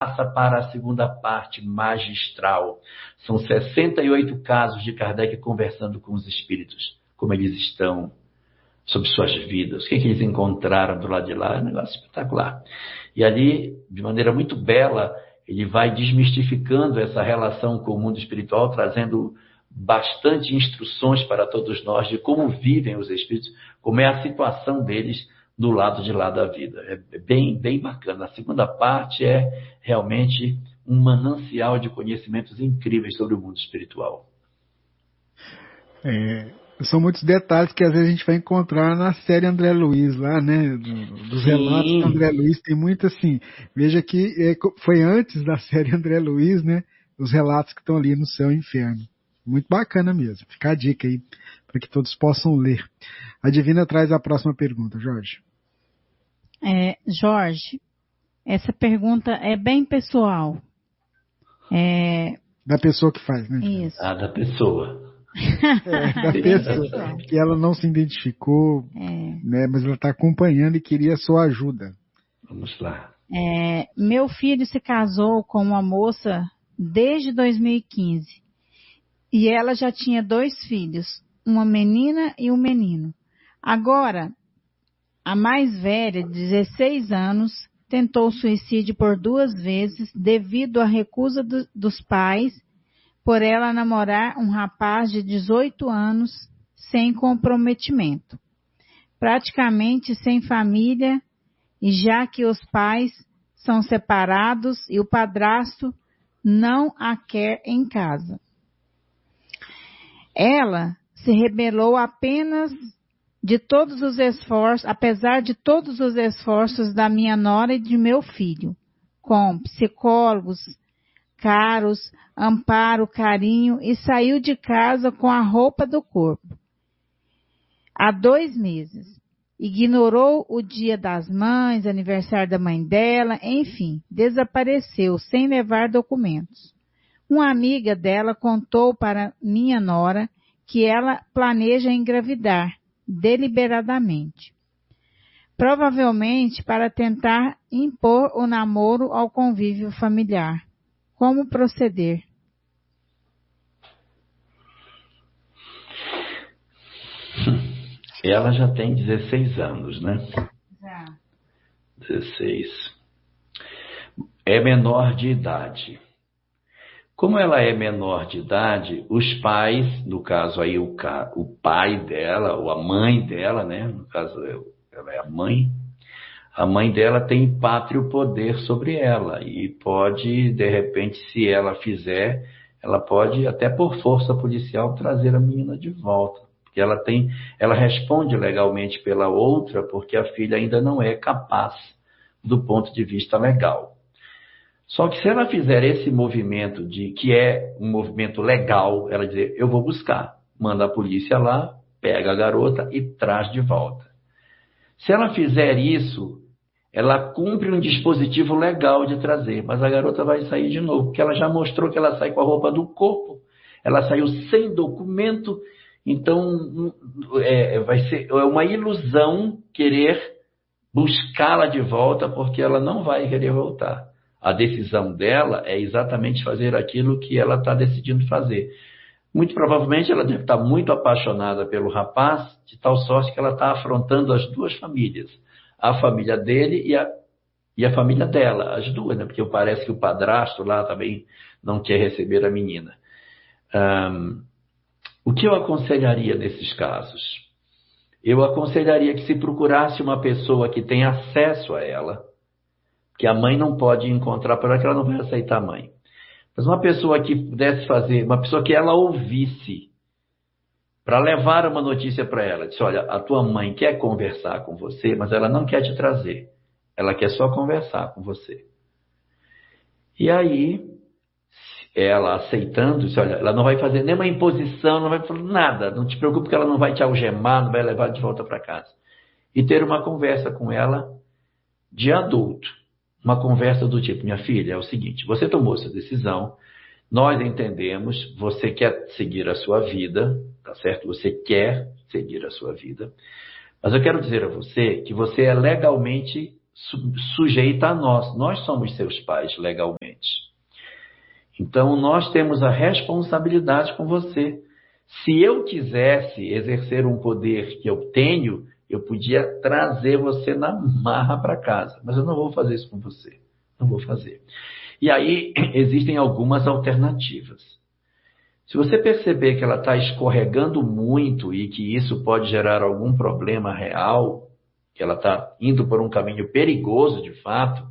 passa para a segunda parte magistral. São 68 casos de Kardec conversando com os espíritos, como eles estão, sobre suas vidas, o que eles encontraram do lado de lá, é um negócio espetacular. E ali, de maneira muito bela, ele vai desmistificando essa relação com o mundo espiritual, trazendo bastante instruções para todos nós de como vivem os espíritos, como é a situação deles do lado de lá da vida. É bem, bem bacana. A segunda parte é realmente um manancial de conhecimentos incríveis sobre o mundo espiritual. São muitos detalhes que às vezes a gente vai encontrar na série André Luiz lá, né? Dos relatos do André Luiz, tem muito assim. Veja que foi antes da série André Luiz, né? Os relatos que estão ali no Céu e Inferno. Muito bacana mesmo. Fica a dica aí para que todos possam ler. A Divina traz a próxima pergunta, Jorge. Jorge, essa pergunta é bem pessoal. Da pessoa que faz, né? Isso. Da pessoa. Da pessoa. Que ela não se identificou, né? Mas ela está acompanhando e queria a sua ajuda. Vamos lá. Meu filho se casou com uma moça desde 2015. E ela já tinha 2 filhos, uma menina e um menino. Agora, a mais velha, de 16 anos, tentou suicídio por 2 vezes devido à recusa dos pais por ela namorar um rapaz de 18 anos sem comprometimento, praticamente sem família, e já que os pais são separados e o padrasto não a quer em casa. Ela se rebelou apesar de todos os esforços da minha nora e de meu filho, com psicólogos caros, amparo, carinho, e saiu de casa com a roupa do corpo. Há 2 meses. Ignorou o Dia das Mães, aniversário da mãe dela, enfim, desapareceu sem levar documentos. Uma amiga dela contou para minha nora que ela planeja engravidar deliberadamente. Provavelmente para tentar impor o namoro ao convívio familiar. Como proceder? Ela já tem 16 anos, né? Já. 16. É menor de idade. Como ela é menor de idade, os pais, no caso aí o pai dela, ou a mãe dela, né? No caso ela é a mãe dela tem pátrio poder sobre ela e pode, de repente, se ela fizer, ela pode até por força policial trazer a menina de volta. Porque ela responde legalmente pela outra porque a filha ainda não é capaz do ponto de vista legal. Só que se ela fizer esse movimento que é um movimento legal, ela dizer, eu vou buscar, manda a polícia lá, pega a garota e traz de volta. Se ela fizer isso, ela cumpre um dispositivo legal de trazer, mas a garota vai sair de novo, porque ela já mostrou que ela sai com a roupa do corpo, ela saiu sem documento, então vai ser uma ilusão querer buscá-la de volta, porque ela não vai querer voltar. A decisão dela é exatamente fazer aquilo que ela está decidindo fazer. Muito provavelmente ela deve estar muito apaixonada pelo rapaz, de tal sorte que ela está afrontando as 2 famílias. A família dele e a família dela, as 2, né? Porque parece que o padrasto lá também não quer receber a menina. O que eu aconselharia nesses casos? Eu aconselharia que se procurasse uma pessoa que tenha acesso a ela, que a mãe não pode encontrar por ela, que ela não vai aceitar a mãe. Mas uma pessoa que pudesse fazer, uma pessoa que ela ouvisse, para levar uma notícia para ela, disse, olha, a tua mãe quer conversar com você, mas ela não quer te trazer, ela quer só conversar com você. E aí, ela aceitando, disse, olha, ela não vai fazer nenhuma imposição, não vai fazer nada, não te preocupe que ela não vai te algemar, não vai levar de volta para casa. E ter uma conversa com ela de adulto. Uma conversa do tipo, minha filha, é o seguinte, você tomou sua decisão, nós entendemos, você quer seguir a sua vida, tá certo? Você quer seguir a sua vida, mas eu quero dizer a você que você é legalmente sujeita a nós somos seus pais legalmente. Então, nós temos a responsabilidade com você. Se eu quisesse exercer um poder que eu tenho, eu podia trazer você na marra para casa. Mas eu não vou fazer isso com você. Não vou fazer. E aí, existem algumas alternativas. Se você perceber que ela está escorregando muito e que isso pode gerar algum problema real, que ela está indo por um caminho perigoso de fato,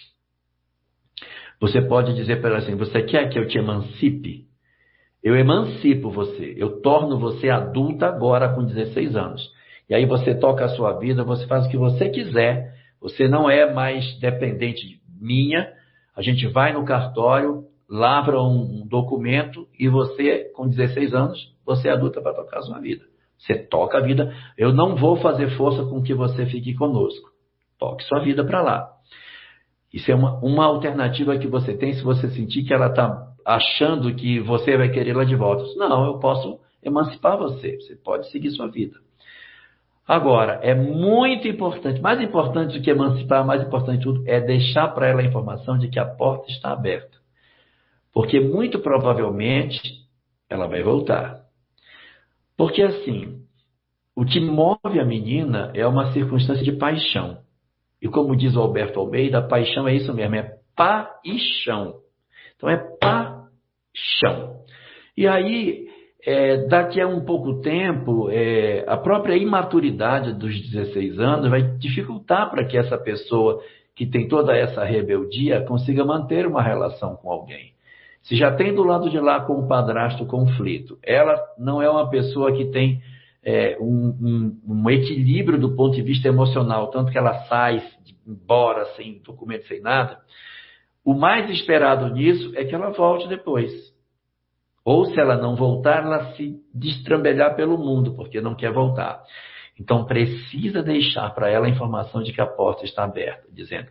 você pode dizer para ela assim: você quer que eu te emancipe? Eu emancipo você, eu torno você adulta agora com 16 anos. E aí você toca a sua vida, você faz o que você quiser, você não é mais dependente minha, a gente vai no cartório, lavra um documento e você, com 16 anos, você é adulta para tocar a sua vida. Você toca a vida, eu não vou fazer força com que você fique conosco. Toque sua vida para lá. Isso é uma alternativa que você tem se você sentir que ela está achando que você vai querer ela de volta. Não, eu posso emancipar você. Você pode seguir sua vida. Agora, é muito importante, mais importante do que emancipar, mais importante de tudo, é deixar para ela a informação de que a porta está aberta. Porque muito provavelmente ela vai voltar. Porque assim, o que move a menina é uma circunstância de paixão. E como diz o Alberto Almeida, a paixão é isso mesmo, é paixão. Então é paixão. E aí, daqui a um pouco tempo, a própria imaturidade dos 16 anos vai dificultar para que essa pessoa que tem toda essa rebeldia consiga manter uma relação com alguém. Se já tem do lado de lá com o padrasto conflito, ela não é uma pessoa que tem um equilíbrio do ponto de vista emocional, tanto que ela sai embora sem documento, sem nada. O mais esperado nisso é que ela volte depois. Ou se ela não voltar, ela se destrambelhar pelo mundo, porque não quer voltar. Então precisa deixar para ela a informação de que a porta está aberta, dizendo: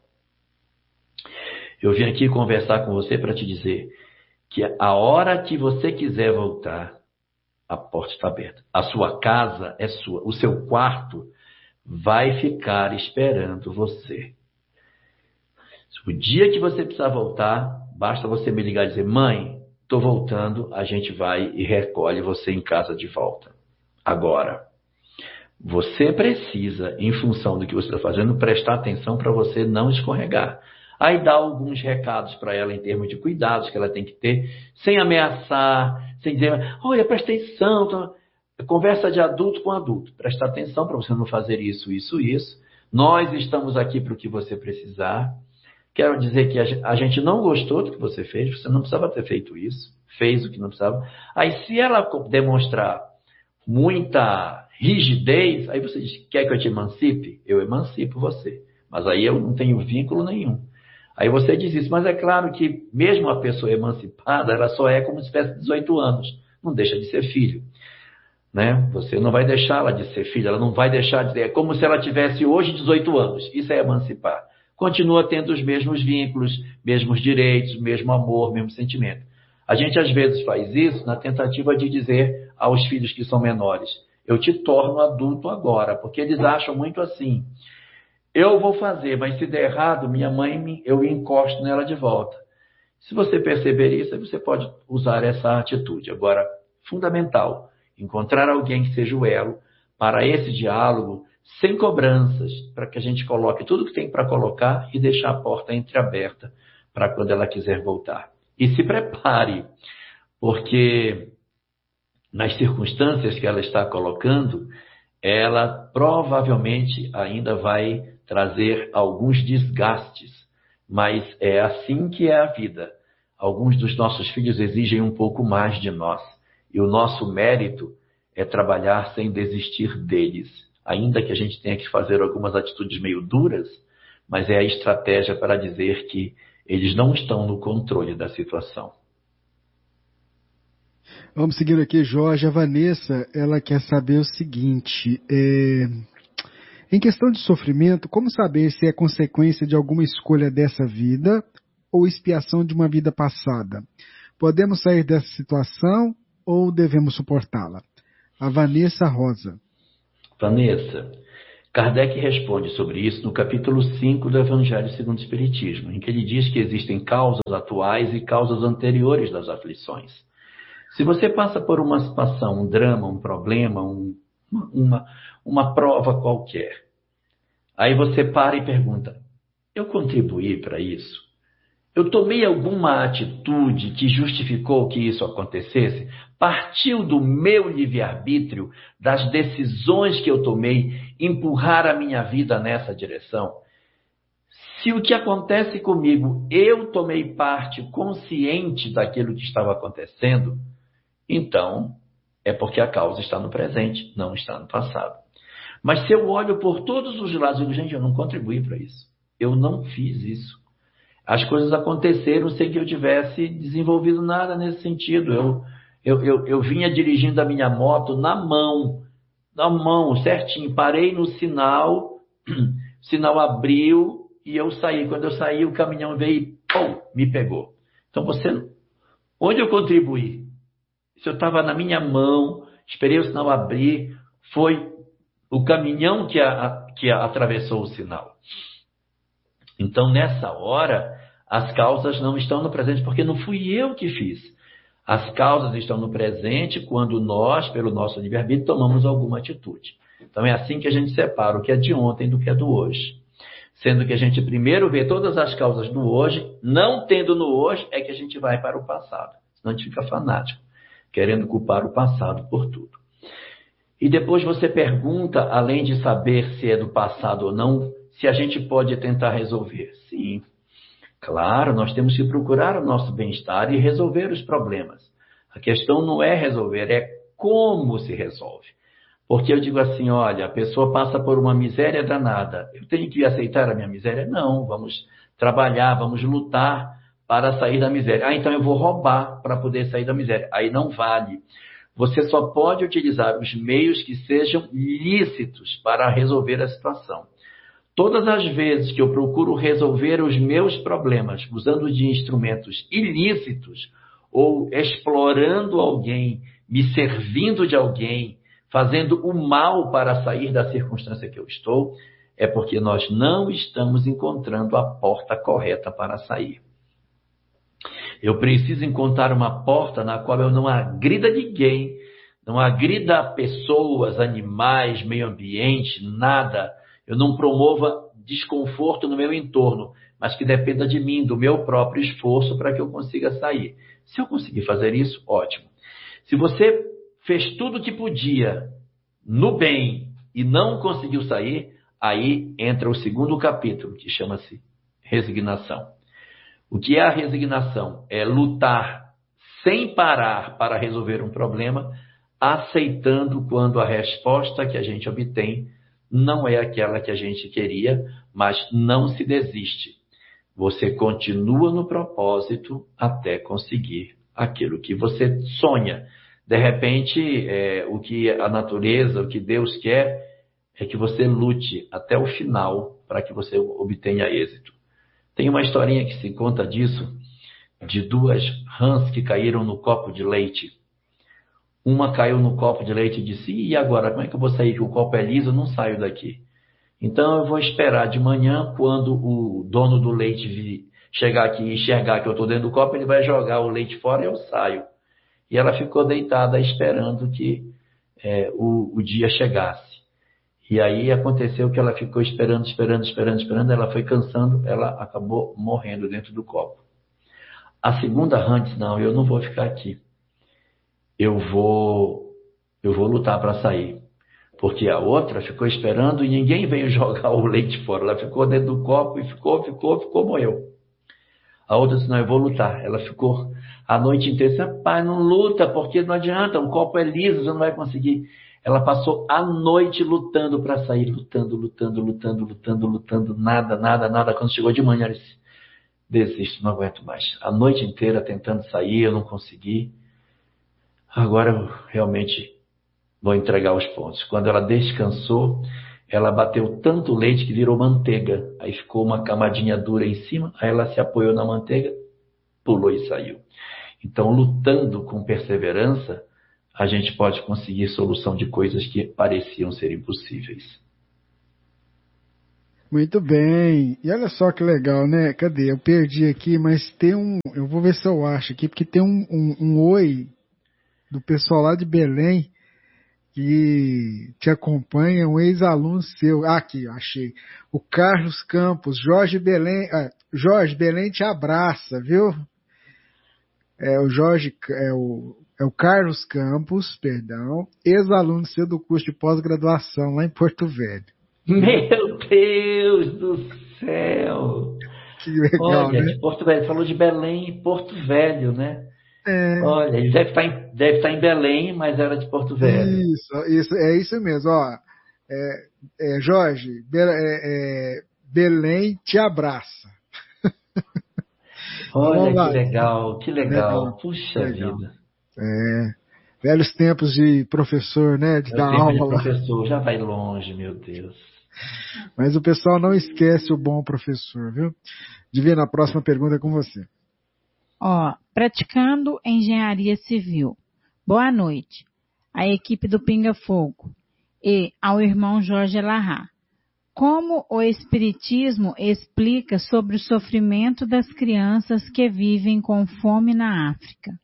eu vim aqui conversar com você para te dizer que a hora que você quiser voltar, a porta está aberta. A sua casa é sua. O seu quarto vai ficar esperando você. O dia que você precisar voltar, basta você me ligar e dizer: mãe, estou voltando, a gente vai e recolhe você em casa de volta. Agora, você precisa, em função do que você está fazendo, prestar atenção para você não escorregar. Aí dá alguns recados para ela em termos de cuidados que ela tem que ter, sem ameaçar, sem dizer: olha, presta atenção. Conversa de adulto com adulto. Presta atenção para você não fazer isso, isso, isso. Nós estamos aqui para o que você precisar. Quero dizer que a gente não gostou do que você fez, você não precisava ter feito isso, fez o que não precisava. Aí se ela demonstrar muita rigidez, aí você diz: quer que eu te emancipe? Eu emancipo você. Mas aí eu não tenho vínculo nenhum. Aí você diz isso, mas é claro que mesmo a pessoa emancipada, ela só é como uma espécie de 18 anos. Não deixa de ser filho. Né? Você não vai deixá-la de ser filha, ela não vai deixar de ser. É como se ela tivesse hoje 18 anos. Isso é emancipar. Continua tendo os mesmos vínculos, mesmos direitos, mesmo amor, mesmo sentimento. A gente às vezes faz isso na tentativa de dizer aos filhos que são menores: eu te torno adulto agora, porque eles acham muito assim: eu vou fazer, mas se der errado, minha mãe, eu encosto nela de volta. Se você perceber isso, você pode usar essa atitude. Agora, fundamental, encontrar alguém que seja o elo para esse diálogo, sem cobranças, para que a gente coloque tudo que tem para colocar e deixar a porta entreaberta para quando ela quiser voltar. E se prepare, porque nas circunstâncias que ela está colocando, ela provavelmente ainda vai trazer alguns desgastes, mas é assim que é a vida. Alguns dos nossos filhos exigem um pouco mais de nós, e o nosso mérito é trabalhar sem desistir deles, ainda que a gente tenha que fazer algumas atitudes meio duras, mas é a estratégia para dizer que eles não estão no controle da situação. Vamos seguindo aqui, Jorge. A Vanessa, ela quer saber o seguinte: em questão de sofrimento, como saber se é consequência de alguma escolha dessa vida ou expiação de uma vida passada? Podemos sair dessa situação ou devemos suportá-la? A Vanessa Rosa. Vanessa, Kardec responde sobre isso no capítulo 5 do Evangelho segundo o Espiritismo, em que ele diz que existem causas atuais e causas anteriores das aflições. Se você passa por uma situação, um drama, um problema, uma prova qualquer, aí você para e pergunta, eu contribuí para isso? Eu tomei alguma atitude que justificou que isso acontecesse? Partiu do meu livre-arbítrio, das decisões que eu tomei, empurrar a minha vida nessa direção? Se o que acontece comigo, eu tomei parte consciente daquilo que estava acontecendo, então é porque a causa está no presente, não está no passado. Mas se eu olho por todos os lados e digo, gente, eu não contribuí para isso. Eu não fiz isso. As coisas aconteceram sem que eu tivesse desenvolvido nada nesse sentido. Eu vinha dirigindo a minha moto na mão, certinho. Parei no sinal, o sinal abriu e eu saí. Quando eu saí, o caminhão veio e pum, me pegou. Então, onde eu contribuí? Se eu estava na minha mão, esperei o sinal abrir, foi o caminhão que atravessou o sinal. Então, nessa hora, as causas não estão no presente, porque não fui eu que fiz. As causas estão no presente quando nós, pelo nosso livre-arbítrio, tomamos alguma atitude. Então, é assim que a gente separa o que é de ontem do que é do hoje. Sendo que a gente primeiro vê todas as causas do hoje, não tendo no hoje, é que a gente vai para o passado. Senão a gente fica fanático, querendo culpar o passado por tudo. E depois você pergunta, além de saber se é do passado ou não, se a gente pode tentar resolver. Sim, claro, nós temos que procurar o nosso bem-estar e resolver os problemas. A questão não é resolver, é como se resolve. Porque eu digo assim, olha, a pessoa passa por uma miséria danada. Eu tenho que aceitar a minha miséria? Não, vamos trabalhar, vamos lutar para sair da miséria. Ah, então eu vou roubar para poder sair da miséria. Aí não vale. Você só pode utilizar os meios que sejam lícitos para resolver a situação. Todas as vezes que eu procuro resolver os meus problemas usando de instrumentos ilícitos ou explorando alguém, me servindo de alguém, fazendo o mal para sair da circunstância que eu estou, é porque nós não estamos encontrando a porta correta para sair. Eu preciso encontrar uma porta na qual eu não agrida ninguém, não agrida pessoas, animais, meio ambiente, nada. Eu não promova desconforto no meu entorno, mas que dependa de mim, do meu próprio esforço para que eu consiga sair. Se eu conseguir fazer isso, ótimo. Se você fez tudo o que podia no bem e não conseguiu sair, aí entra o segundo capítulo, que chama-se resignação. O que é a resignação? É lutar sem parar para resolver um problema, aceitando quando a resposta que a gente obtém não é aquela que a gente queria, mas não se desiste. Você continua no propósito até conseguir aquilo que você sonha. De repente, o que a natureza, o que Deus quer, é que você lute até o final para que você obtenha êxito. Tem uma historinha que se conta disso, de duas rãs que caíram no copo de leite. Uma caiu no copo de leite e disse, e agora, como é que eu vou sair? Que o copo é liso, eu não saio daqui. Então eu vou esperar de manhã, quando o dono do leite chegar aqui e enxergar que eu estou dentro do copo, ele vai jogar o leite fora e eu saio. E ela ficou deitada esperando que o dia chegasse. E aí aconteceu que ela ficou esperando, ela foi cansando, ela acabou morrendo dentro do copo. A segunda rã disse, não, eu não vou ficar aqui. Eu vou lutar para sair. Porque a outra ficou esperando e ninguém veio jogar o leite fora. Ela ficou dentro do copo e ficou, morreu. A outra disse, não, eu vou lutar. Ela ficou a noite inteira, disse, pai, não luta, porque não adianta, o copo é liso, você não vai conseguir. Ela passou a noite lutando para sair, lutando, nada. Quando chegou de manhã, ela disse, desisto, não aguento mais. A noite inteira tentando sair, eu não consegui. Agora eu realmente vou entregar os pontos. Quando ela descansou, ela bateu tanto leite que virou manteiga. Aí ficou uma camadinha dura em cima, aí ela se apoiou na manteiga, pulou e saiu. Então, lutando com perseverança, a gente pode conseguir solução de coisas que pareciam ser impossíveis. Muito bem. E olha só que legal, né? Cadê? Eu perdi aqui, mas tem um. Eu vou ver se eu acho aqui, porque tem um oi do pessoal lá de Belém que te acompanha, um ex-aluno seu. Ah, aqui, achei. O Carlos Campos, Jorge Belém. Jorge Belém te abraça, viu? É o Jorge, é o Carlos Campos, perdão, ex-aluno seu do curso de pós-graduação lá em Porto Velho. Meu Deus do céu! Que legal, Olha, né? de Porto Velho, falou de Belém e Porto Velho, né? É, Olha, ele deve estar em Belém, mas era de Porto Velho. isso, é isso mesmo, ó. Jorge, Belém te abraça. Olha Vamos lá. que Legal, legal. Puxa legal. vida. É, velhos tempos de professor, né? De Meu dar tempo de aula lá. professor já vai longe, meu Deus. Mas o pessoal não esquece o bom professor, viu? Divina, a próxima pergunta é com você. Ó, praticando engenharia civil. Boa noite. A equipe do Pinga Fogo e ao irmão Jorge Elahá. Como o Espiritismo explica sobre o sofrimento das crianças que vivem com fome na África?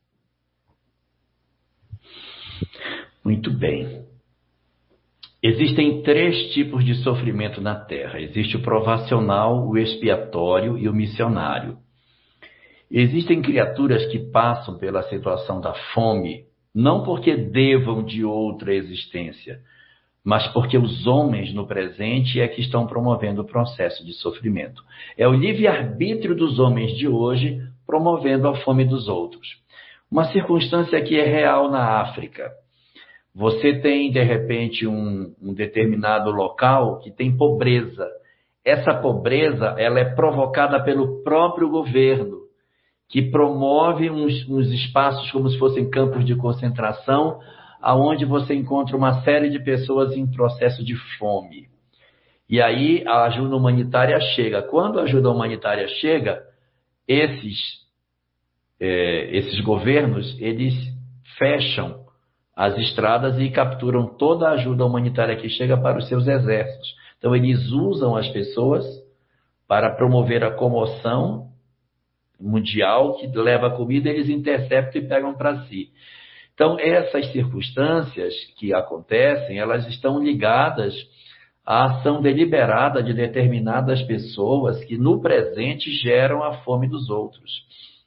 Muito bem. Existem 3 tipos de sofrimento na Terra. Existe o provacional, o expiatório e o missionário. Existem criaturas que passam pela situação da fome, não porque devam de outra existência, mas porque os homens no presente é que estão promovendo o processo de sofrimento. É o livre-arbítrio dos homens de hoje promovendo a fome dos outros. Uma circunstância que é real na África. Você tem, de repente, um determinado local que tem pobreza. Essa pobreza ela é provocada pelo próprio governo, que promove uns espaços como se fossem campos de concentração, aonde você encontra uma série de pessoas em processo de fome. E aí a ajuda humanitária chega. Quando a ajuda humanitária chega, esses governos, eles fecham as estradas e capturam toda a ajuda humanitária que chega para os seus exércitos. Então eles usam as pessoas para promover a comoção mundial que leva a comida, eles interceptam e pegam para si. Então, essas circunstâncias que acontecem, elas estão ligadas à ação deliberada de determinadas pessoas que, no presente, geram a fome dos outros.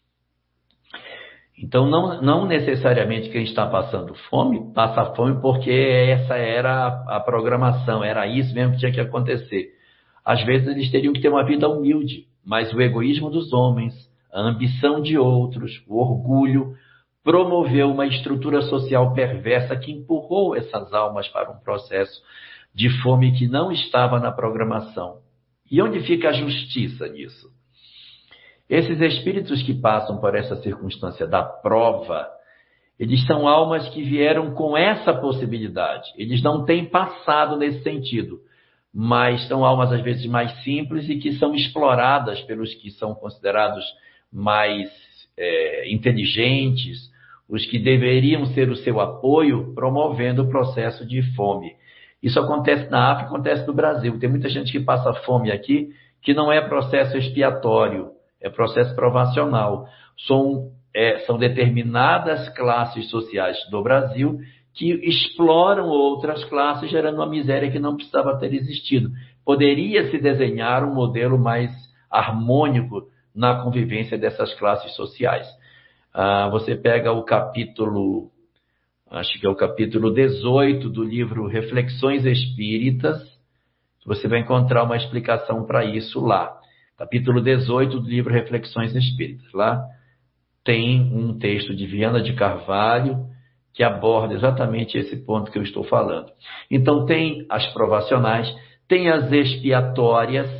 Então, não necessariamente quem está passando fome, passa fome porque essa era a programação, era isso mesmo que tinha que acontecer. Às vezes, eles teriam que ter uma vida humilde, mas o egoísmo dos homens, a ambição de outros, o orgulho, promoveu uma estrutura social perversa que empurrou essas almas para um processo de fome que não estava na programação. E onde fica a justiça nisso? Esses espíritos que passam por essa circunstância da prova, eles são almas que vieram com essa possibilidade. Eles não têm passado nesse sentido, mas são almas às vezes mais simples e que são exploradas pelos que são considerados mais inteligentes, os que deveriam ser o seu apoio, promovendo o processo de fome. Isso acontece na África, acontece no Brasil. Tem muita gente que passa fome aqui, que não é processo expiatório, é processo provacional. São determinadas classes sociais do Brasil que exploram outras classes, gerando uma miséria que não precisava ter existido. Poderia se desenhar um modelo mais harmônico na convivência dessas classes sociais. Você pega o capítulo, acho que é o capítulo 18 do livro Reflexões Espíritas, você vai encontrar uma explicação para isso lá. Capítulo 18 do livro Reflexões Espíritas. Lá tem um texto de Viana de Carvalho que aborda exatamente esse ponto que eu estou falando. Então, tem as provacionais, tem as expiatórias,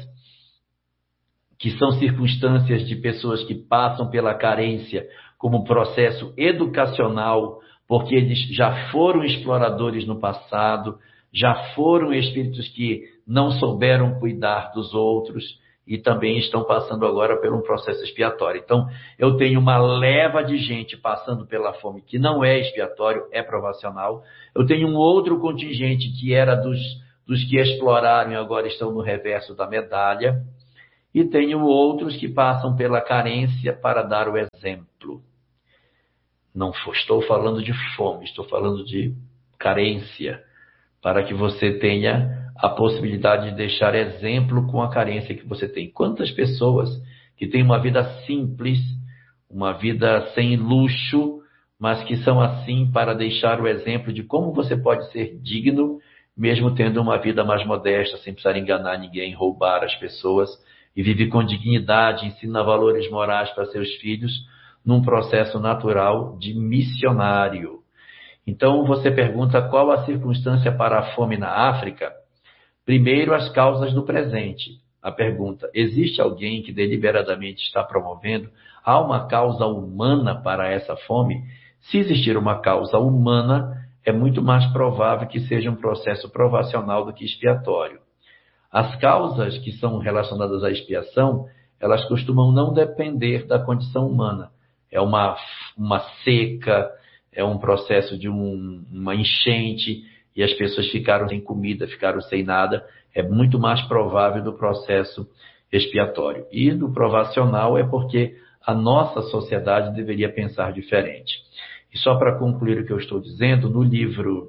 que são circunstâncias de pessoas que passam pela carência como processo educacional, porque eles já foram exploradores no passado, já foram espíritos que não souberam cuidar dos outros e também estão passando agora por um processo expiatório. Então, eu tenho uma leva de gente passando pela fome que não é expiatório, é provacional. Eu tenho um outro contingente que era dos dos que exploraram e agora estão no reverso da medalha. E tenho outros que passam pela carência para dar o exemplo. Não estou falando de fome, estou falando de carência, para que você tenha a possibilidade de deixar exemplo com a carência que você tem. Quantas pessoas que têm uma vida simples, uma vida sem luxo, mas que são assim para deixar o exemplo de como você pode ser digno, mesmo tendo uma vida mais modesta, sem precisar enganar ninguém, roubar as pessoas, e vive com dignidade, ensina valores morais para seus filhos, num processo natural de missionário. Então, você pergunta qual a circunstância para a fome na África? Primeiro, as causas do presente. A pergunta, existe alguém que deliberadamente está promovendo? Há uma causa humana para essa fome? Se existir uma causa humana, é muito mais provável que seja um processo provacional do que expiatório. As causas que são relacionadas à expiação, elas costumam não depender da condição humana. É uma seca, é um processo de uma enchente e as pessoas ficaram sem comida, ficaram sem nada. É muito mais provável do processo expiatório. E do provacional é porque a nossa sociedade deveria pensar diferente. E só para concluir o que eu estou dizendo, no livro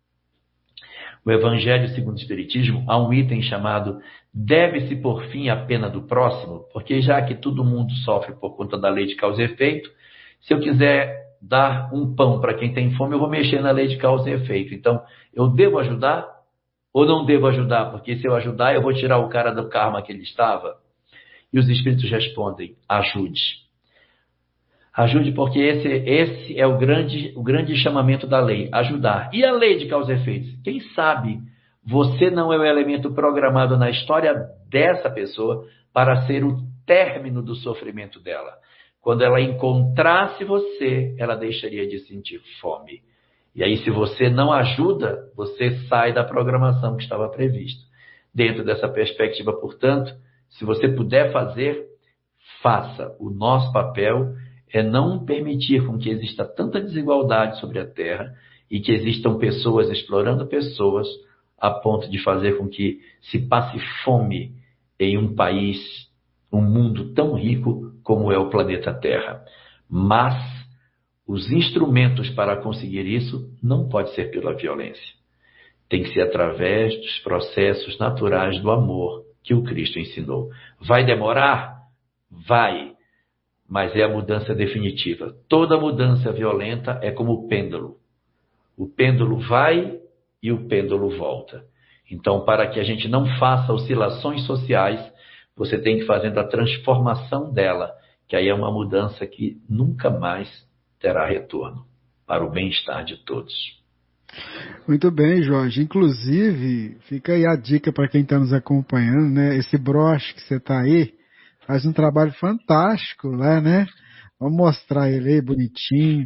O Evangelho segundo o Espiritismo, há um item chamado Deve-se por fim a pena do próximo? Porque já que todo mundo sofre por conta da lei de causa e efeito, se eu quiser dar um pão para quem tem fome, eu vou mexer na lei de causa e efeito. Então, eu devo ajudar ou não devo ajudar? Porque se eu ajudar, eu vou tirar o cara do karma que ele estava. E os espíritos respondem, ajude. Ajude porque esse é o grande chamamento da lei, ajudar. E a lei de causa e efeito? Quem sabe você não é o elemento programado na história dessa pessoa para ser o término do sofrimento dela. Quando ela encontrasse você, ela deixaria de sentir fome. E aí, se você não ajuda, você sai da programação que estava prevista. Dentro dessa perspectiva, portanto, se você puder fazer, faça. O nosso papel é não permitir com que exista tanta desigualdade sobre a Terra e que existam pessoas explorando pessoas a ponto de fazer com que se passe fome em um país, um mundo tão rico como é o planeta Terra. Mas os instrumentos para conseguir isso não pode ser pela violência. Tem que ser através dos processos naturais do amor que o Cristo ensinou. Vai demorar? Vai. Mas é a mudança definitiva. Toda mudança violenta é como o pêndulo. O pêndulo vai e o pêndulo volta. Então, para que a gente não faça oscilações sociais, você tem que fazer a transformação dela, que aí é uma mudança que nunca mais terá retorno para o bem-estar de todos. Muito bem, Jorge. Inclusive, fica aí a dica para quem está nos acompanhando, né? Esse broche que você está aí, faz um trabalho fantástico lá, né? Vamos mostrar ele aí bonitinho.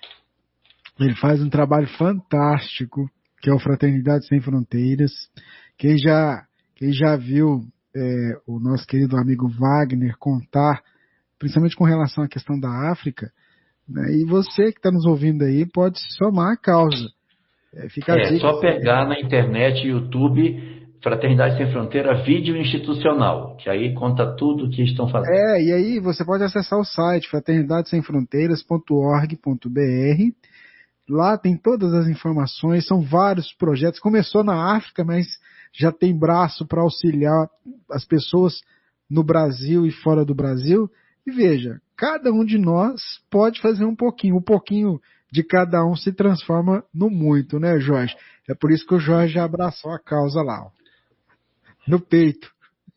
Ele faz um trabalho fantástico, que é o Fraternidade Sem Fronteiras. Quem já viu o nosso querido amigo Wagner contar, principalmente com relação à questão da África, né? E você que está nos ouvindo aí pode somar a causa. É só pegar na internet, YouTube, Fraternidade Sem Fronteira, vídeo institucional, que aí conta tudo o que estão fazendo. E aí você pode acessar o site fraternidadesemfronteiras.org.br. Lá tem todas as informações, são vários projetos. Começou na África, mas já tem braço para auxiliar as pessoas no Brasil e fora do Brasil. E veja, cada um de nós pode fazer um pouquinho de cada um se transforma no muito, né, Jorge? É por isso que o Jorge já abraçou a causa lá, ó, no peito.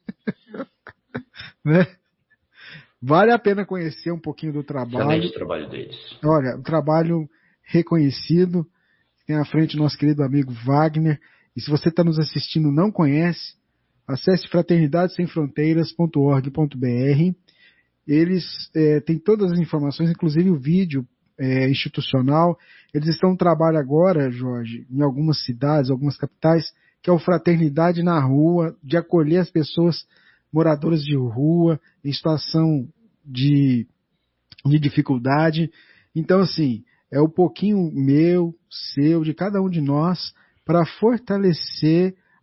Né? Vale a pena conhecer um pouquinho do trabalho. Excelente o trabalho deles. Olha, um trabalho reconhecido. Tem à frente o nosso querido amigo Wagner. E se você está nos assistindo e não conhece, acesse fraternidadesemfronteiras.org.br. Eles têm todas as informações, inclusive o vídeo institucional. Eles estão em trabalho agora, Jorge, em algumas cidades, algumas capitais, que é o Fraternidade na Rua, de acolher as pessoas moradoras de rua, em situação de dificuldade. Então, assim, é um pouquinho meu, seu, de cada um de nós, para fortalecer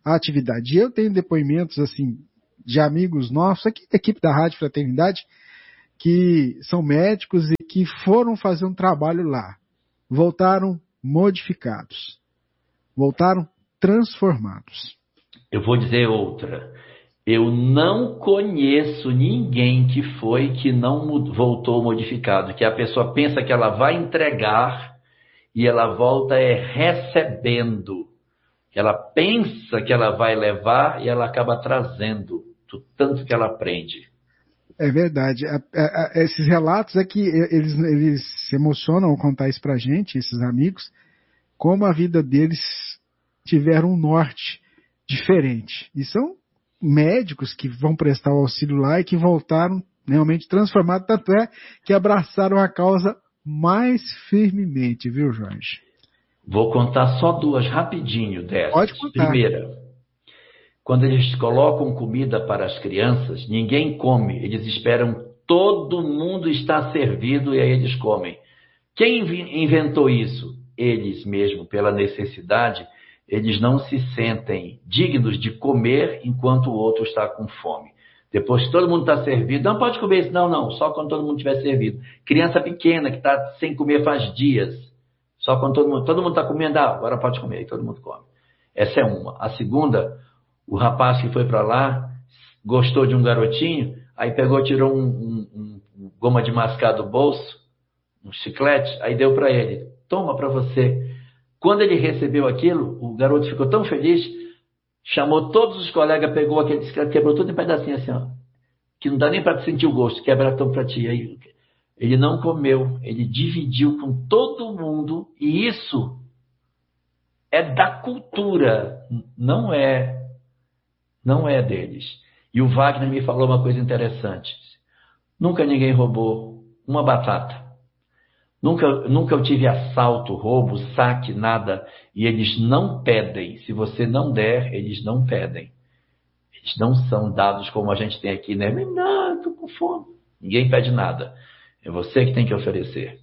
a atividade. E eu tenho depoimentos assim de amigos nossos, aqui da equipe da Rádio Fraternidade, que são médicos e que foram fazer um trabalho lá. Voltaram modificados. Voltaram transformados. Eu vou dizer outra. Eu não conheço ninguém que não voltou modificado, que a pessoa pensa que ela vai entregar e ela volta recebendo. Ela pensa que ela vai levar e ela acaba trazendo, do tanto que ela aprende. É verdade. Esses relatos é que eles se emocionam ao contar isso pra gente, esses amigos, como a vida deles tiveram um norte diferente. E são médicos que vão prestar o auxílio lá e que voltaram realmente transformados, tanto é que abraçaram a causa mais firmemente, viu, Jorge? Vou contar só duas rapidinho dessas. Pode contar. Primeira, quando eles colocam comida para as crianças, ninguém come, eles esperam todo mundo estar servido e aí eles comem. Quem inventou isso? Eles mesmos, pela necessidade, eles não se sentem dignos de comer enquanto o outro está com fome. Depois que todo mundo está servido, não pode comer isso, não, só quando todo mundo estiver servido. Criança pequena que está sem comer faz dias, só quando todo mundo está comendo, agora pode comer, e todo mundo come. Essa é uma. A segunda, o rapaz que foi para lá, gostou de um garotinho, aí pegou, tirou um goma de mascar do bolso, um chiclete, aí deu para ele, toma para você. Quando ele recebeu aquilo, o garoto ficou tão feliz, chamou todos os colegas, pegou aquele chiclete, quebrou tudo em pedacinho assim, ó, que não dá nem para sentir o gosto, quebra tão para ti. Aí, ele não comeu, ele dividiu com todo mundo, e isso é da cultura, não é deles. E o Wagner me falou uma coisa interessante. Nunca ninguém roubou uma batata. Nunca eu tive assalto, roubo, saque, nada. E eles não pedem. Se você não der, eles não pedem. Eles não são dados como a gente tem aqui, né? Não, estou com fome. Ninguém pede nada. É você que tem que oferecer.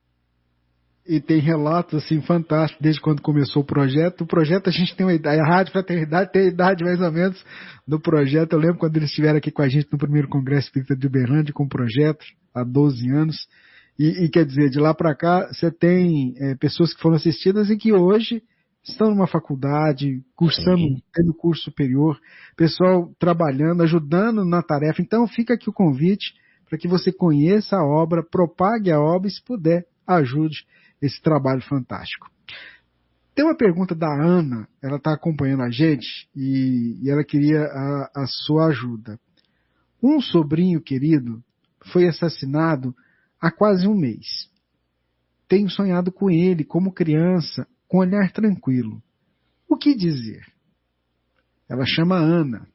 E tem relatos assim fantásticos desde quando começou o projeto. O projeto a gente tem uma idade, a Rádio Fraternidade tem a idade mais ou menos do projeto. Eu lembro quando eles estiveram aqui com a gente no primeiro Congresso Espírita de Uberlândia com o projeto, há 12 anos. E quer dizer, de lá para cá, você tem pessoas que foram assistidas e que hoje estão numa faculdade, cursando, tendo curso superior, pessoal trabalhando, ajudando na tarefa. Então fica aqui o convite para que você conheça a obra, propague a obra e, se puder, ajude esse trabalho fantástico. Tem uma pergunta da Ana, ela está acompanhando a gente e ela queria a sua ajuda. Um sobrinho querido foi assassinado há quase um mês. Tenho sonhado com ele como criança, com olhar tranquilo. O que dizer? Ela chama Ana.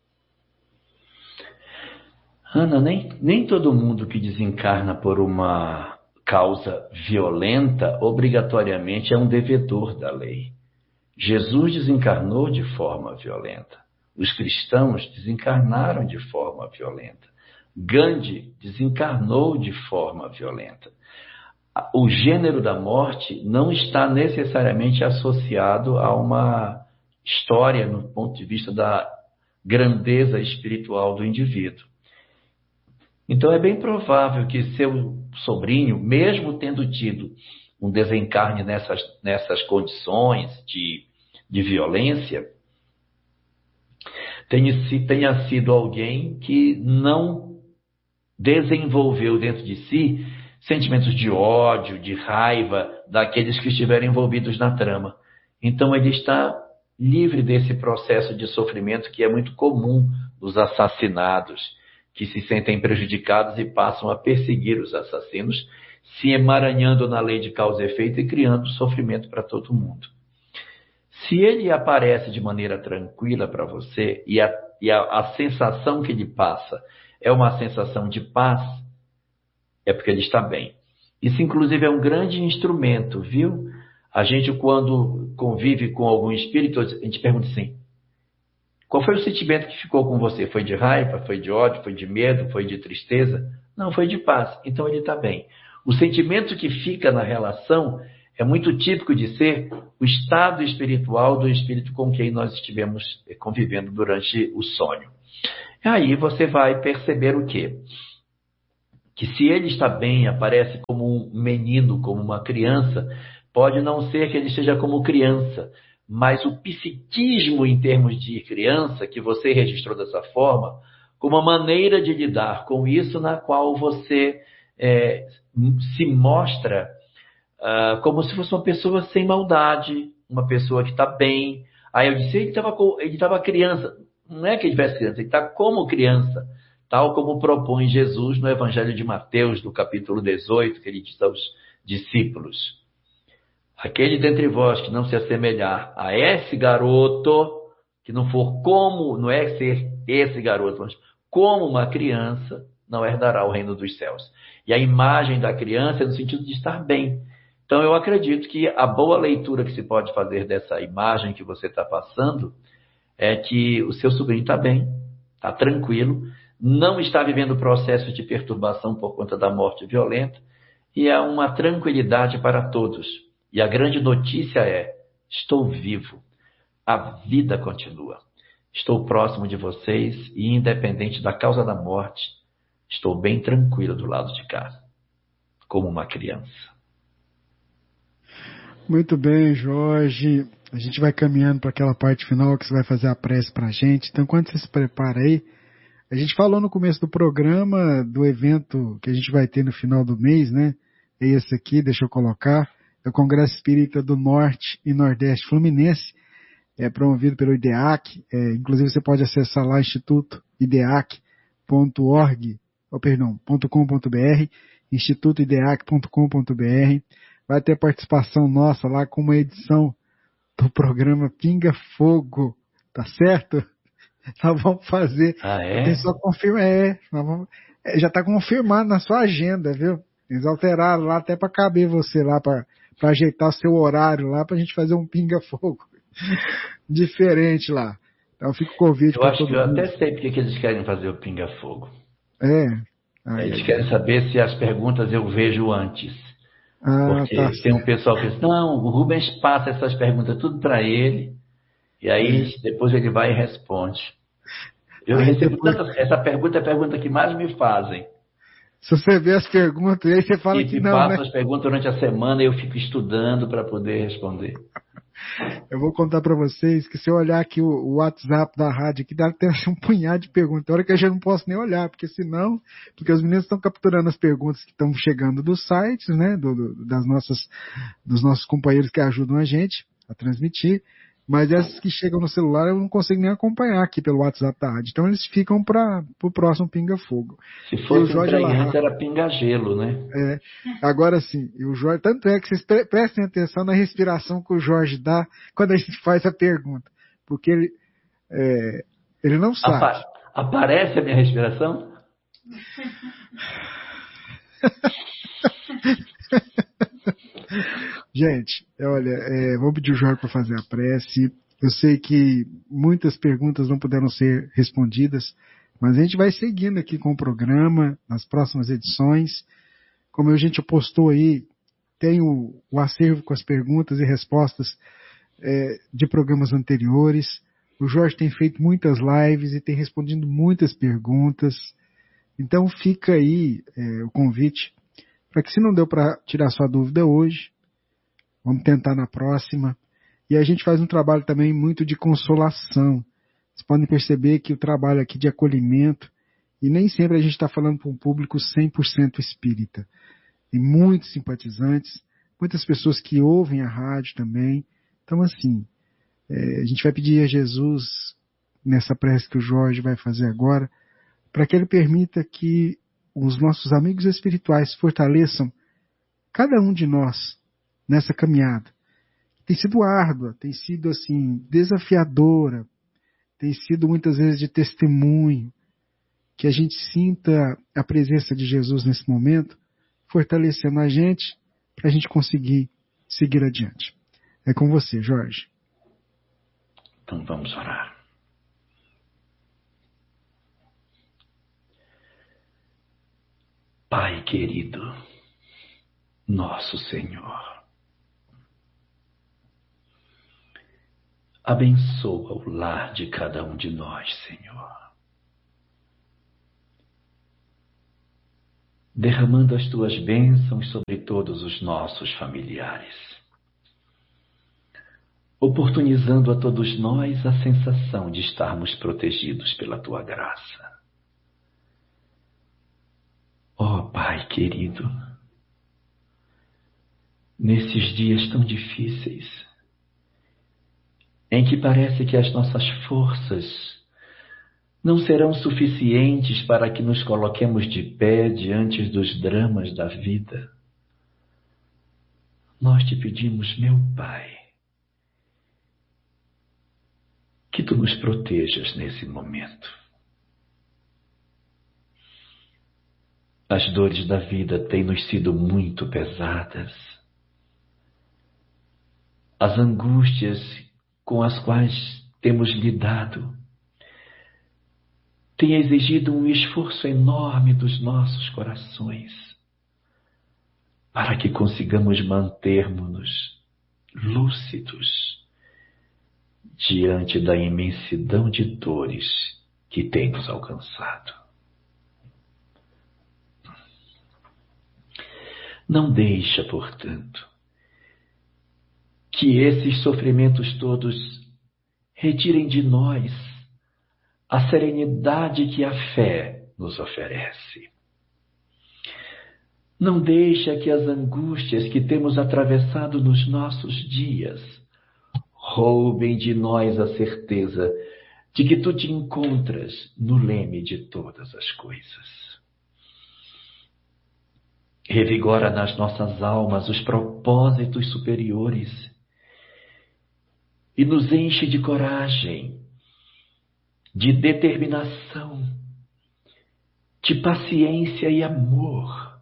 Ana, nem todo mundo que desencarna por uma causa violenta, obrigatoriamente é um devedor da lei. Jesus desencarnou de forma violenta. Os cristãos desencarnaram de forma violenta. Gandhi desencarnou de forma violenta. O gênero da morte não está necessariamente associado a uma história no ponto de vista da grandeza espiritual do indivíduo. Então é bem provável que seu sobrinho, mesmo tendo tido um desencarne nessas condições de violência, tenha sido alguém que não desenvolveu dentro de si sentimentos de ódio, de raiva daqueles que estiveram envolvidos na trama. Então ele está livre desse processo de sofrimento que é muito comum nos assassinados, que se sentem prejudicados e passam a perseguir os assassinos, se emaranhando na lei de causa e efeito e criando sofrimento para todo mundo. Se ele aparece de maneira tranquila para você e a sensação que ele passa é uma sensação de paz, é porque ele está bem. Isso, inclusive, é um grande instrumento, viu? A gente, quando convive com algum espírito, a gente pergunta assim, qual foi o sentimento que ficou com você? Foi de raiva? Foi de ódio? Foi de medo? Foi de tristeza? Não, foi de paz. Então ele está bem. O sentimento que fica na relação É muito típico de ser o estado espiritual do espírito com quem nós estivemos convivendo durante o sonho. Aí você vai perceber o quê? Que se ele está bem, aparece como um menino, como uma criança, pode não ser que ele seja como criança, mas o psiquismo em termos de criança, que você registrou dessa forma, como uma maneira de lidar com isso na qual você se mostra como se fosse uma pessoa sem maldade, uma pessoa que está bem. Aí eu disse, ele estava criança. Não é que ele tivesse criança, ele está como criança, tal como propõe Jesus no Evangelho de Mateus, no capítulo 18, que ele diz aos discípulos. Aquele dentre vós que não se assemelhar a esse garoto, que não for como, não é ser esse garoto, mas como uma criança, não herdará o reino dos céus. E a imagem da criança é no sentido de estar bem. Então eu acredito que a boa leitura que se pode fazer dessa imagem que você está passando é que o seu sobrinho está bem, está tranquilo, não está vivendo processo de perturbação por conta da morte violenta, e é uma tranquilidade para todos. E a grande notícia é: estou vivo, a vida continua. Estou próximo de vocês e, independente da causa da morte, estou bem tranquilo do lado de cá, como uma criança. Muito bem, Jorge. A gente vai caminhando para aquela parte final que você vai fazer a prece para a gente. Então, quando você se prepara aí, a gente falou no começo do programa do evento que a gente vai ter no final do mês, né? É esse aqui, deixa eu colocar. É o Congresso Espírita do Norte e Nordeste Fluminense. É promovido pelo IDEAC. Inclusive, você pode acessar lá institutoideac.com.br, institutoideac.com.br. Vai ter participação nossa lá com uma edição do programa Pinga Fogo, tá certo? Nós vamos fazer. Ah, é? Tem só confirmar. Já está confirmado na sua agenda, viu? Eles alteraram lá até para caber você lá, para ajeitar o seu horário lá, para a gente fazer um Pinga Fogo diferente lá. Então fica o convite para todo mundo. Eu acho que eu até sei porque que eles querem fazer o Pinga Fogo. Eles querem saber se as perguntas eu vejo antes. Porque tem um pessoal que diz, não, o Rubens passa essas perguntas tudo para ele, e aí depois ele vai e responde. Eu recebo essa pergunta é a pergunta que mais me fazem. Se você vê as perguntas, aí você fala que não, né? Eu passo as perguntas durante a semana e eu fico estudando para poder responder. Eu vou contar para vocês que se eu olhar aqui o WhatsApp da rádio, aqui dá até um punhado de perguntas. Tem hora que eu já não posso nem olhar, porque os meninos estão capturando as perguntas que estão chegando dos sites, né, dos nossos companheiros que ajudam a gente a transmitir, mas essas que chegam no celular eu não consigo nem acompanhar aqui pelo WhatsApp da rádio. Então eles ficam para o próximo Pinga Fogo. Se fosse antes era Pinga Gelo, né? Agora sim, e o Jorge, tanto é que vocês prestem atenção na respiração que o Jorge dá quando a gente faz a pergunta, porque ele não sabe. Aparece a minha respiração? Gente, olha, vou pedir o Jorge para fazer a prece. Eu sei que muitas perguntas não puderam ser respondidas, mas a gente vai seguindo aqui com o programa, nas próximas edições. Como a gente postou aí, tem o acervo com as perguntas e respostas de programas anteriores. O Jorge tem feito muitas lives e tem respondido muitas perguntas. Então fica aí o convite para que, se não deu para tirar sua dúvida hoje, vamos tentar na próxima. E a gente faz um trabalho também muito de consolação. Vocês podem perceber que o trabalho aqui de acolhimento, e nem sempre a gente está falando para um público 100% espírita. Tem muitos simpatizantes, muitas pessoas que ouvem a rádio também. Então, assim, a gente vai pedir a Jesus, nessa prece que o Jorge vai fazer agora, para que ele permita que os nossos amigos espirituais fortaleçam cada um de nós nessa caminhada. Tem sido árdua, tem sido assim desafiadora, tem sido muitas vezes de testemunho, que a gente sinta a presença de Jesus nesse momento, fortalecendo a gente para a gente conseguir seguir adiante. É com você, Jorge. Então vamos orar. Pai querido, nosso Senhor, abençoa o lar de cada um de nós, Senhor. Derramando as tuas bênçãos sobre todos os nossos familiares. Oportunizando a todos nós a sensação de estarmos protegidos pela tua graça. Ó Pai querido, nesses dias tão difíceis, em que parece que as nossas forças não serão suficientes para que nos coloquemos de pé diante dos dramas da vida, nós te pedimos, meu Pai, que tu nos protejas nesse momento. As dores da vida têm nos sido muito pesadas. As angústias com as quais temos lidado têm exigido um esforço enorme dos nossos corações para que consigamos mantermos-nos lúcidos diante da imensidão de dores que tem nos alcançado. Não deixa, portanto, que esses sofrimentos todos retirem de nós a serenidade que a fé nos oferece. Não deixa que as angústias que temos atravessado nos nossos dias roubem de nós a certeza de que tu te encontras no leme de todas as coisas. Revigora nas nossas almas os propósitos superiores e nos enche de coragem, de determinação, de paciência e amor,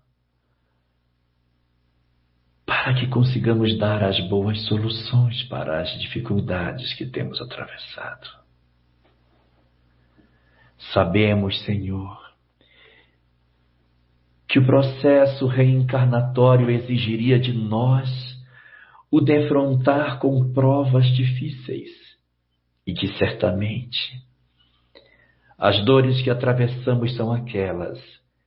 para que consigamos dar as boas soluções para as dificuldades que temos atravessado. Sabemos, Senhor, que o processo reencarnatório exigiria de nós o defrontar com provas difíceis e que certamente as dores que atravessamos são aquelas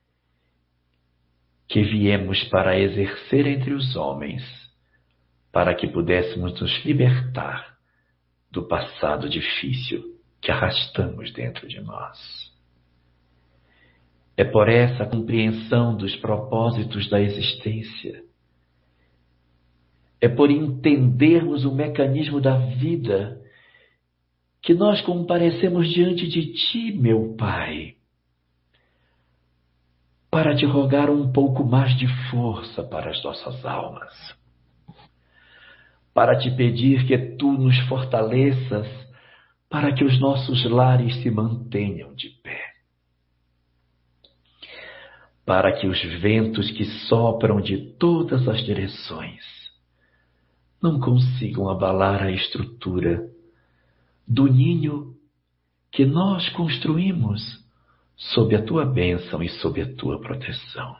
que viemos para exercer entre os homens, para que pudéssemos nos libertar do passado difícil que arrastamos dentro de nós. É por essa compreensão dos propósitos da existência, é por entendermos o mecanismo da vida, que nós comparecemos diante de ti, meu Pai, para te rogar um pouco mais de força para as nossas almas, para te pedir que tu nos fortaleças para que os nossos lares se mantenham de pé, para que os ventos que sopram de todas as direções não consigam abalar a estrutura do ninho que nós construímos sob a tua bênção e sob a tua proteção.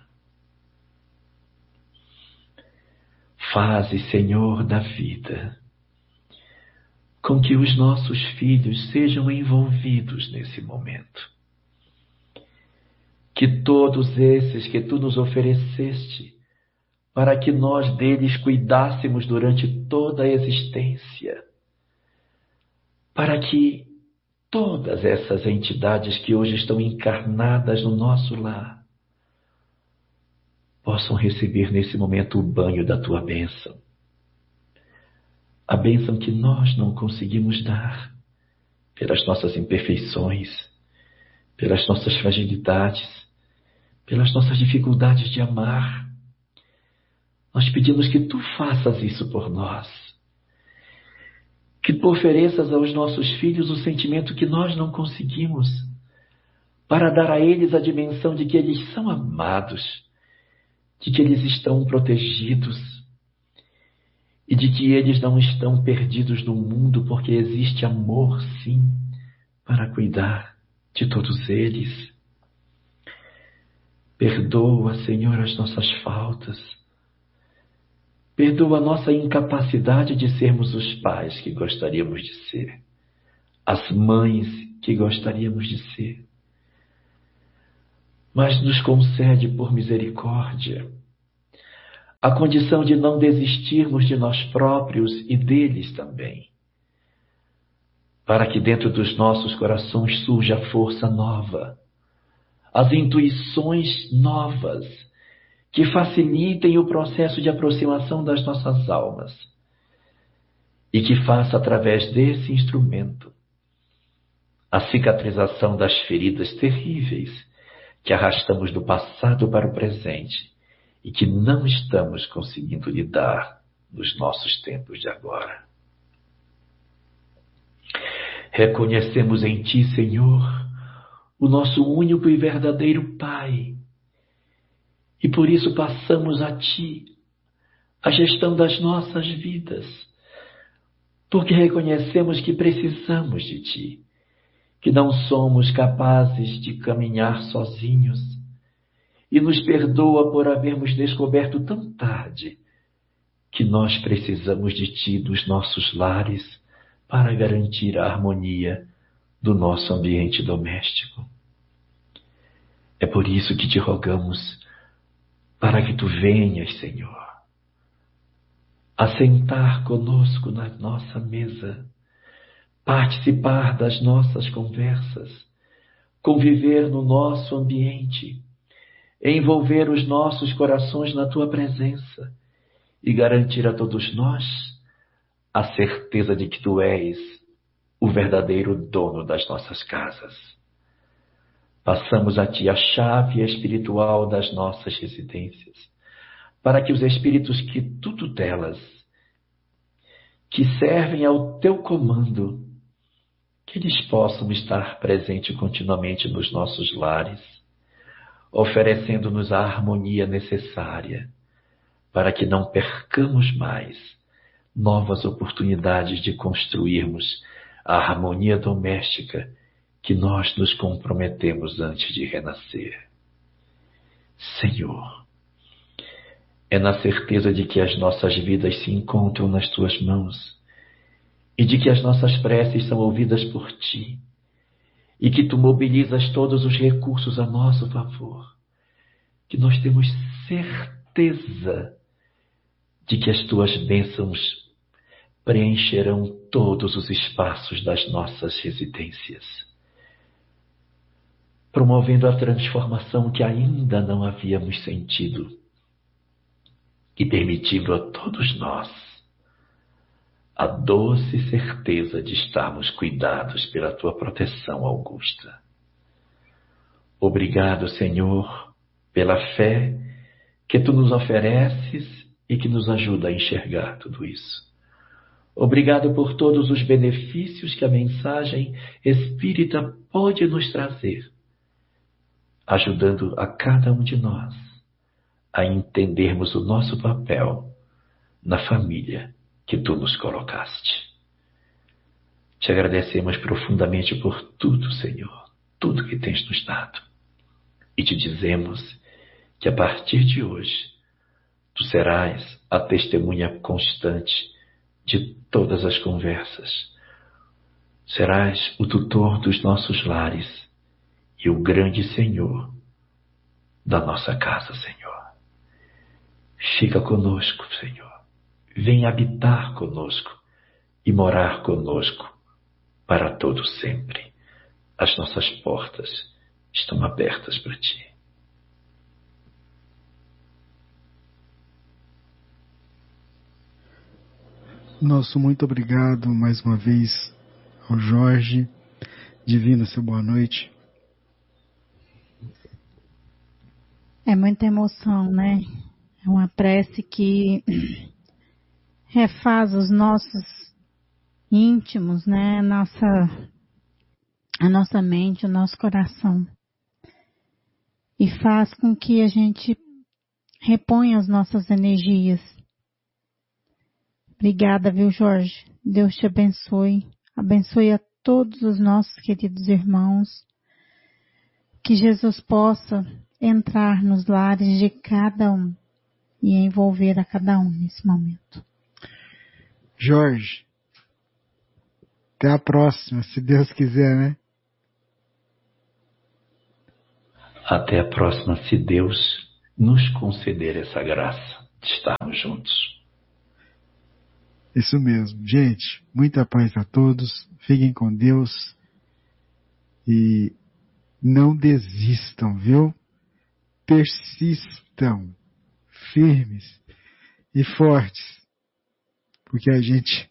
Faze, Senhor da vida, com que os nossos filhos sejam envolvidos nesse momento. Que todos esses que tu nos ofereceste, para que nós deles cuidássemos durante toda a existência, para que todas essas entidades que hoje estão encarnadas no nosso lar possam receber nesse momento o banho da tua bênção. A bênção que nós não conseguimos dar pelas nossas imperfeições, pelas nossas fragilidades, pelas nossas dificuldades de amar. Nós pedimos que tu faças isso por nós. Que tu ofereças aos nossos filhos o sentimento que nós não conseguimos, para dar a eles a dimensão de que eles são amados, de que eles estão protegidos e de que eles não estão perdidos no mundo, porque existe amor, sim, para cuidar de todos eles. Perdoa, Senhor, as nossas faltas. Perdoa a nossa incapacidade de sermos os pais que gostaríamos de ser, as mães que gostaríamos de ser. Mas nos concede, por misericórdia, a condição de não desistirmos de nós próprios e deles também, para que dentro dos nossos corações surja a força nova, as intuições novas, que facilitem o processo de aproximação das nossas almas e que faça, através desse instrumento, a cicatrização das feridas terríveis que arrastamos do passado para o presente e que não estamos conseguindo lidar nos nossos tempos de agora. Reconhecemos em Ti, Senhor, o nosso único e verdadeiro Pai, e por isso passamos a Ti a gestão das nossas vidas, porque reconhecemos que precisamos de Ti, que não somos capazes de caminhar sozinhos, e nos perdoa por havermos descoberto tão tarde que nós precisamos de Ti nos nossos lares para garantir a harmonia do nosso ambiente doméstico. É por isso que Te rogamos para que Tu venhas, Senhor, assentar conosco na nossa mesa, participar das nossas conversas, conviver no nosso ambiente, envolver os nossos corações na Tua presença e garantir a todos nós a certeza de que Tu és o verdadeiro dono das nossas casas. Passamos a Ti a chave espiritual das nossas residências, para que os espíritos que Tu tutelas, que servem ao Teu comando, que eles possam estar presentes continuamente nos nossos lares, oferecendo-nos a harmonia necessária, para que não percamos mais novas oportunidades de construirmos a harmonia doméstica que nós nos comprometemos antes de renascer. Senhor, é na certeza de que as nossas vidas se encontram nas Tuas mãos e de que as nossas preces são ouvidas por Ti e que Tu mobilizas todos os recursos a nosso favor, que nós temos certeza de que as Tuas bênçãos preencherão todos os espaços das nossas residências, promovendo a transformação que ainda não havíamos sentido e permitindo a todos nós a doce certeza de estarmos cuidados pela Tua proteção augusta. Obrigado, Senhor, pela fé que Tu nos ofereces e que nos ajuda a enxergar tudo isso. Obrigado por todos os benefícios que a mensagem espírita pode nos trazer, ajudando a cada um de nós a entendermos o nosso papel na família que Tu nos colocaste. Te agradecemos profundamente por tudo, Senhor, tudo que tens nos dado. E te dizemos que a partir de hoje, Tu serás a testemunha constante de todas as conversas. Serás o tutor dos nossos lares e o grande Senhor da nossa casa, Senhor. Fica conosco, Senhor. Vem habitar conosco e morar conosco para todo sempre. As nossas portas estão abertas para Ti. Nosso muito obrigado mais uma vez ao Jorge. Divina, seu boa noite. É muita emoção, né? É uma prece que refaz os nossos íntimos, né? A nossa mente, o nosso coração. E faz com que a gente reponha as nossas energias. Obrigada, viu, Jorge? Deus te abençoe. Abençoe a todos os nossos queridos irmãos. Que Jesus possa entrar nos lares de cada um e envolver a cada um nesse momento. Jorge, até a próxima, se Deus quiser, né? Até a próxima, se Deus nos conceder essa graça de estarmos juntos. Isso mesmo. Gente, muita paz a todos. Fiquem com Deus. E não desistam, viu? Persistam. Firmes e fortes. Porque a gente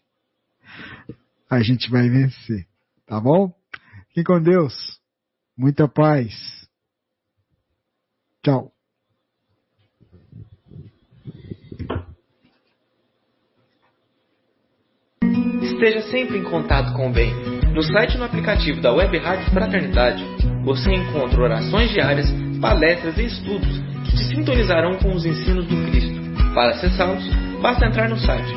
vai vencer. Tá bom? Fiquem com Deus. Muita paz. Tchau. Esteja sempre em contato com o bem. No site e no aplicativo da Web Rádio Fraternidade, você encontra orações diárias, palestras e estudos que te sintonizarão com os ensinos do Cristo. Para acessá-los, basta entrar no site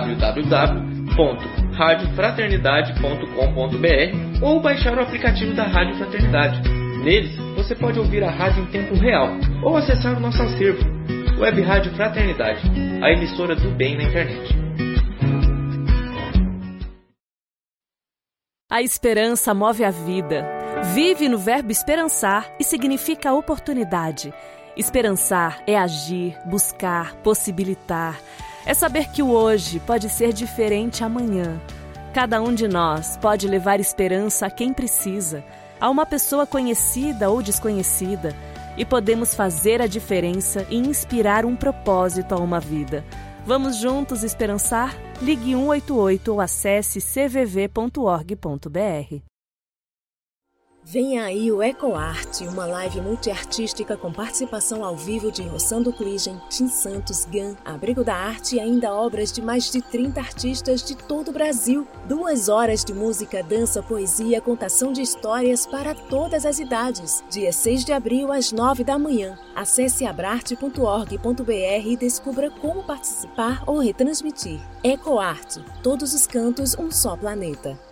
www.radiofraternidade.com.br ou baixar o aplicativo da Rádio Fraternidade. Neles, você pode ouvir a rádio em tempo real ou acessar o nosso acervo. Web Rádio Fraternidade, a emissora do bem na internet. A esperança move a vida. Vive no verbo esperançar e significa oportunidade. Esperançar é agir, buscar, possibilitar. É saber que o hoje pode ser diferente amanhã. Cada um de nós pode levar esperança a quem precisa, a uma pessoa conhecida ou desconhecida, e podemos fazer a diferença e inspirar um propósito a uma vida. Vamos juntos esperançar? Ligue 188 ou acesse cvv.org.br. Venha aí o EcoArte, uma live multiartística com participação ao vivo de Rossando Kligen, Tim Santos, GAN, Abrigo da Arte e ainda obras de mais de 30 artistas de todo o Brasil. 2 horas de música, dança, poesia, contação de histórias para todas as idades. Dia 6 de abril, às 9 da manhã. Acesse abrarte.org.br e descubra como participar ou retransmitir. EcoArte, todos os cantos, um só planeta.